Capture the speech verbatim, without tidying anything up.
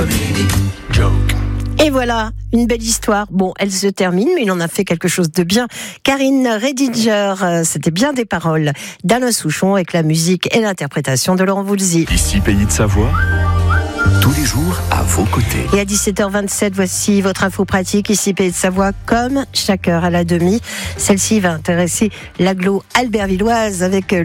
Et voilà, une belle histoire. Bon, elle se termine, mais il en a fait quelque chose de bien. Karine Redinger, euh, c'était bien des paroles d'Alain Souchon avec la musique et l'interprétation de Laurent Voulzy. Ici, Pays de Savoie, tous les jours à vos côtés. Et à dix-sept heures vingt-sept, voici votre info pratique, ici Pays de Savoie, comme chaque heure à la demi. Celle-ci va intéresser l'agglo albervilloise avec